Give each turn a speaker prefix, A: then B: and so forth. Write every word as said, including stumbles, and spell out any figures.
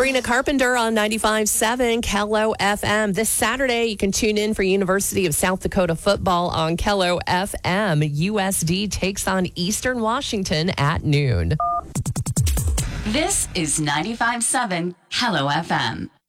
A: Sabrina Carpenter on ninety-five point seven Kello F M. This Saturday, you can tune in for University of South Dakota football on Kello F M. U S D takes on Eastern Washington at noon.
B: This is ninety-five point seven Kello F M.